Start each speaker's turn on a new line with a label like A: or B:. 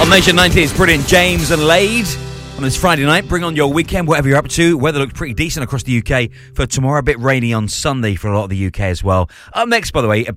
A: Combination 90s, brilliant. James and Lade on this Friday night. Bring on your weekend, whatever you're up to. Weather looks pretty decent across the UK for tomorrow. A bit rainy on Sunday for a lot of the UK as well. Up next, by the way,